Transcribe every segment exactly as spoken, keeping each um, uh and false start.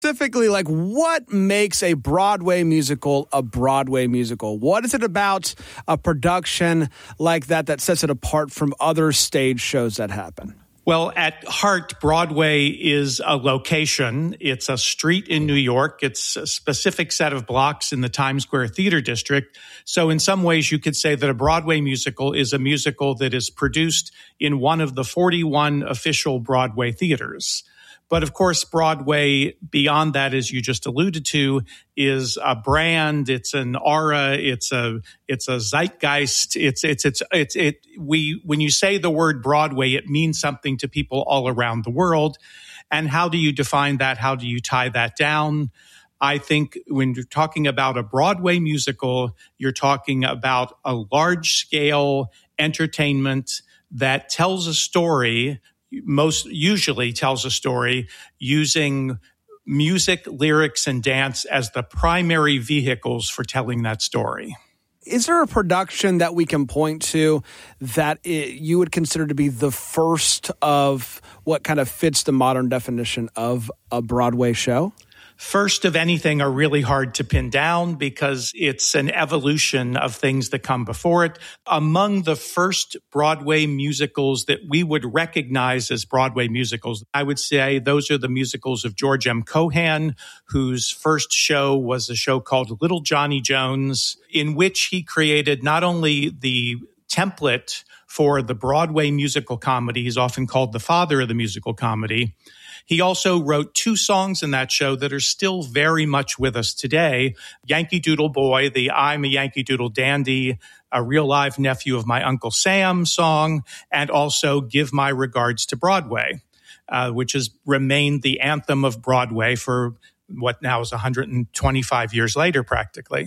Specifically, like, what makes a Broadway musical a Broadway musical? What is it about a production like that that sets it apart from other stage shows that happen? Well, at heart, Broadway is a location. It's a street in New York. It's a specific set of blocks in the Times Square Theater District. So in some ways, you could say that a Broadway musical is a musical that is produced in one of the forty-one official Broadway theaters. But of course, Broadway, beyond that, as you just alluded to, is a brand. It's an aura. It's a it's a zeitgeist. It's it's it's it's it. We when you say the word Broadway, it means something to people all around the world. And how do you define that? How do you tie that down? I think when you're talking about a Broadway musical, you're talking about a large scale entertainment that tells a story. Most usually tells a story using music, lyrics, and dance as the primary vehicles for telling that story. Is there a production that we can point to that it, you would consider to be the first of what kind of fits the modern definition of a Broadway show? First of anything are really hard to pin down because it's an evolution of things that come before it. Among the first Broadway musicals that we would recognize as Broadway musicals, I would say those are the musicals of George M. Cohan, whose first show was a show called Little Johnny Jones, in which he created not only the template for the Broadway musical comedy, he's often called the father of the musical comedy. He also wrote two songs in that show that are still very much with us today. Yankee Doodle Boy, the I'm a Yankee Doodle Dandy, a real live nephew of my Uncle Sam song, and also Give My Regards to Broadway, uh, which has remained the anthem of Broadway for what now is one hundred twenty-five years later, practically.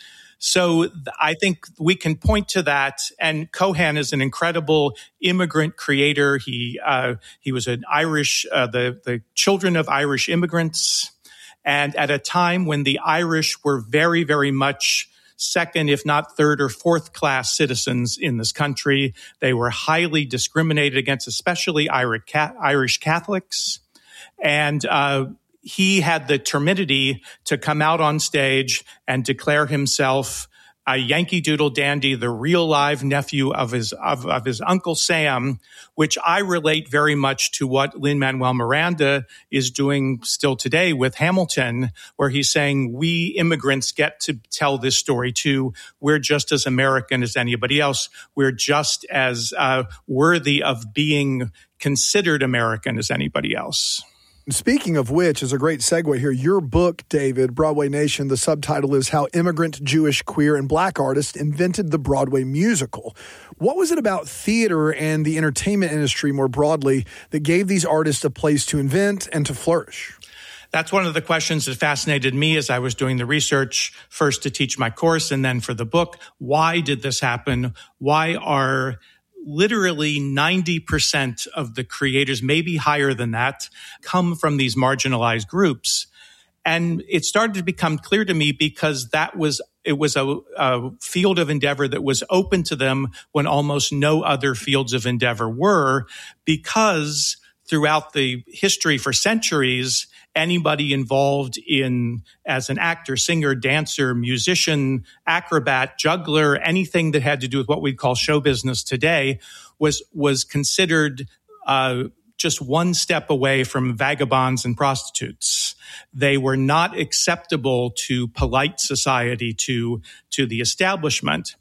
So I think we can point to that. And Cohan is an incredible immigrant creator. He uh, he was an Irish, uh, the the children of Irish immigrants, and at a time when the Irish were very, very much second, if not third or fourth class citizens in this country. They were highly discriminated against, especially Irish Catholics, and uh, he had the temerity to come out on stage and declare himself a Yankee Doodle Dandy, the real live nephew of his of, of his Uncle Sam, which I relate very much to what Lin-Manuel Miranda is doing still today with Hamilton, where he's saying, we immigrants get to tell this story too. We're just as American as anybody else. We're just as uh, worthy of being considered American as anybody else. Speaking of which, is a great segue here. Your book, David, Broadway Nation, the subtitle is How Immigrant, Jewish, Queer, and Black Artists Invented the Broadway Musical. What was it about theater and the entertainment industry more broadly that gave these artists a place to invent and to flourish? That's one of the questions that fascinated me as I was doing the research, first to teach my course and then for the book. Why did this happen? Why are literally ninety percent of the creators, maybe higher than that, come from these marginalized groups? And it started to become clear to me because that was, it was a, a field of endeavor that was open to them when almost no other fields of endeavor were, because throughout the history for centuries, anybody involved in as an actor, singer, dancer, musician, acrobat, juggler, anything that had to do with what we'd call show business today was was considered uh, just one step away from vagabonds and prostitutes. They were not acceptable to polite society, to to the establishment.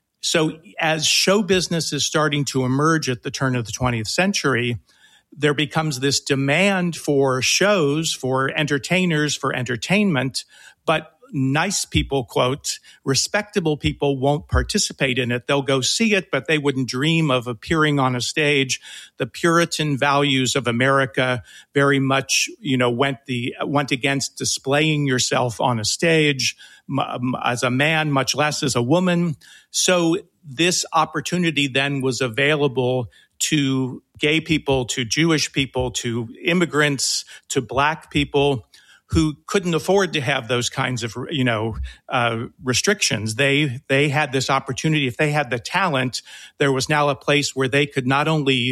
So as show business is starting to emerge at the turn of the twentieth century, there becomes this demand for shows, for entertainers, for entertainment, but nice people, quote, respectable people won't participate in it. They'll go see it, but they wouldn't dream of appearing on a stage. The Puritan values of America very much, you know, went the went against displaying yourself on a stage as a man, much less as a woman. So this opportunity then was available to gay people, to Jewish people, to immigrants, to Black people who couldn't afford to have those kinds of, you know, uh, restrictions. They they had this opportunity. If they had the talent, there was now a place where they could not only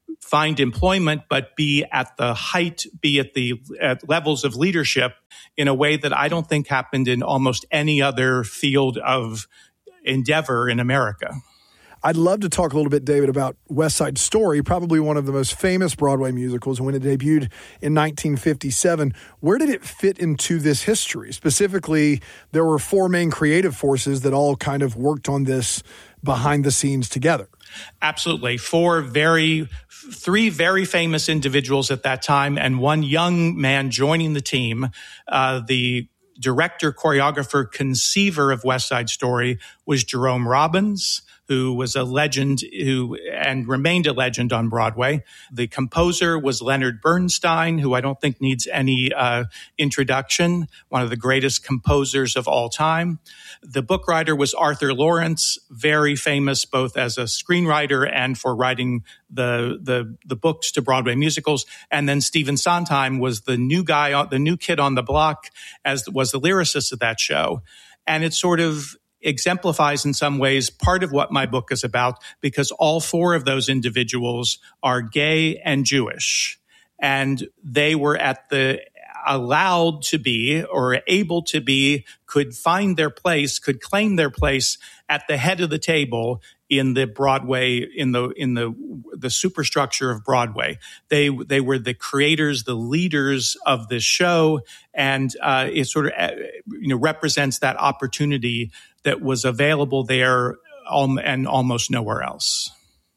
find employment, but be at the height, be at the at levels of leadership in a way that I don't think happened in almost any other field of endeavor in America. I'd love to talk a little bit, David, about West Side Story, probably one of the most famous Broadway musicals. When it debuted in nineteen fifty-seven, where did it fit into this history? Specifically, there were four main creative forces that all kind of worked on this behind the scenes together. Absolutely. Four very, three very famous individuals at that time, and one young man joining the team. Uh, the director, choreographer, conceiver of West Side Story was Jerome Robbins, who was a legend who and remained a legend on Broadway. The composer was Leonard Bernstein, who I don't think needs any uh, introduction, one of the greatest composers of all time. The book writer was Arthur Lawrence, very famous both as a screenwriter and for writing the the, the books to Broadway musicals. And then Stephen Sondheim was the new guy, the new kid on the block, as was the lyricist of that show. And it sort of exemplifies in some ways part of what my book is about, because all four of those individuals are gay and Jewish, and they were at the allowed to be or able to be, could find their place, could claim their place at the head of the table in the Broadway, in the in the the superstructure of Broadway. They they were the creators, the leaders of this show, and uh, it sort of uh, you know represents that opportunity that was available there um, and almost nowhere else.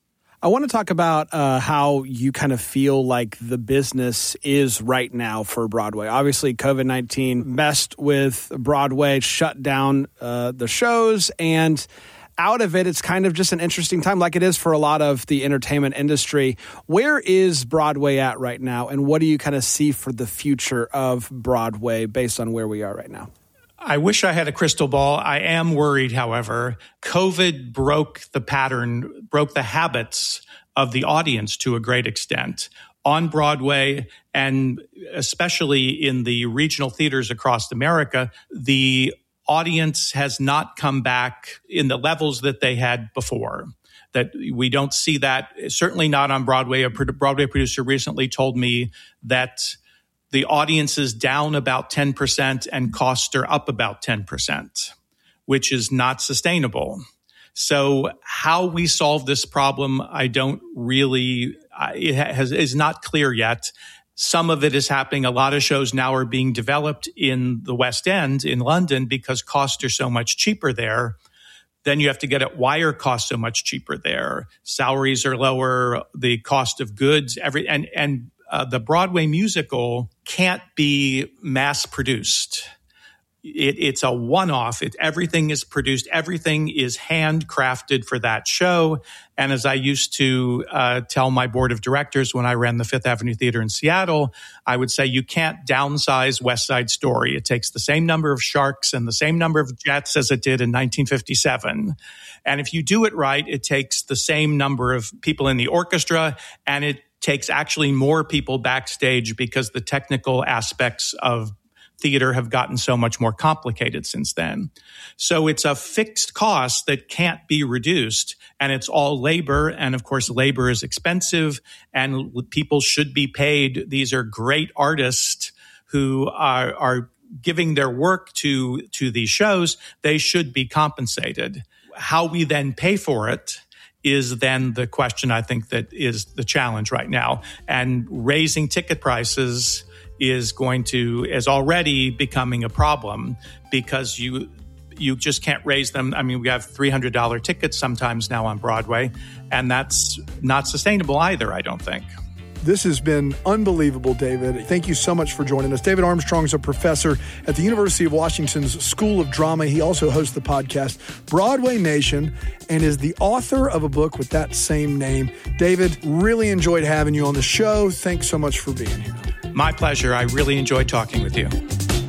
I want to talk about uh, how you kind of feel like the business is right now for Broadway. Obviously, COVID nineteen messed with Broadway, shut down uh, the shows, and out of it, it's kind of just an interesting time, like it is for a lot of the entertainment industry. Where is Broadway at right now, and what do you kind of see for the future of Broadway based on where we are right now? I wish I had a crystal ball. I am worried, however. COVID broke the pattern, broke the habits of the audience to a great extent on Broadway, and especially in the regional theaters across America. The audience has not come back in the levels that they had before. That we don't see that, certainly not on Broadway. A Broadway producer recently told me that the audience is down about ten percent and costs are up about ten percent, which is not sustainable. So how we solve this problem, I don't really, it has, is not clear yet. Some of it is happening. A lot of shows now are being developed in the West End in London because costs are so much cheaper there. Then you have to get at why are costs so much cheaper there. Salaries are lower, the cost of goods, every and and uh, the Broadway musical can't be mass produced. It, it's a one-off. It, everything is produced. Everything is handcrafted for that show. And as I used to uh, tell my board of directors when I ran the Fifth Avenue Theater in Seattle, I would say you can't downsize West Side Story. It takes the same number of sharks and the same number of jets as it did in nineteen fifty-seven. And if you do it right, it takes the same number of people in the orchestra, and it takes actually more people backstage because the technical aspects of theater have gotten so much more complicated since then. So it's a fixed cost that can't be reduced, and it's all labor. And of course, labor is expensive, and people should be paid. These are great artists who are, are giving their work to, to these shows. They should be compensated. How we then pay for it is then the question, I think, that is the challenge right now. And raising ticket prices is going to, is already becoming a problem because you you just can't raise them. I mean, we have three hundred dollars tickets sometimes now on Broadway, and that's not sustainable either, I don't think. This has been unbelievable, David. Thank you so much for joining us. David Armstrong is a professor at the University of Washington's School of Drama. He also hosts the podcast Broadway Nation and is the author of a book with that same name. David, really enjoyed having you on the show. Thanks so much for being here. My pleasure. I really enjoyed talking with you.